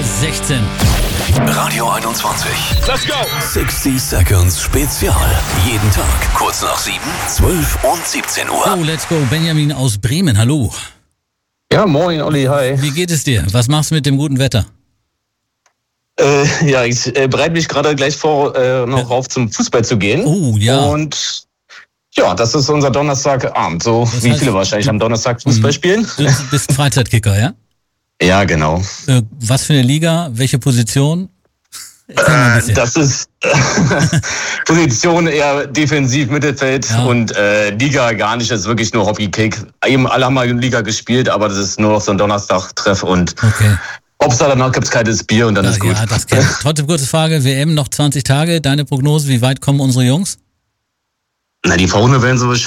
16 Uhr. Radio 21. Let's go! 60 Seconds Spezial. Jeden Tag kurz nach 7, 12 und 17 Uhr. Oh, let's go. Benjamin aus Bremen, hallo. Ja, moin, Olli, hi. Wie geht es dir? Was machst du mit dem guten Wetter? Ich bereite mich gerade gleich vor, noch auf zum Fußball zu gehen. Oh, ja. Und ja, das ist unser Donnerstagabend. So Das wie heißt, viele wahrscheinlich am Donnerstag Fußball spielen. Du bist Freizeitkicker, ja? Ja, genau. Was für eine Liga? Welche Position? Erzähl mal ein bisschen. Das ist Position eher defensiv, Mittelfeld und Liga gar nicht. Das ist wirklich nur Hobbykick. Eben alle haben mal in Liga gespielt, aber das ist nur noch so ein Donnerstag-Treff und Okay. Obstler, danach gibt's kaltes Bier und dann ist gut. Ja, das kennt. Trotzdem kurze Frage, WM noch 20 Tage. Deine Prognose, wie weit kommen unsere Jungs? Na, die Vorrunde werden so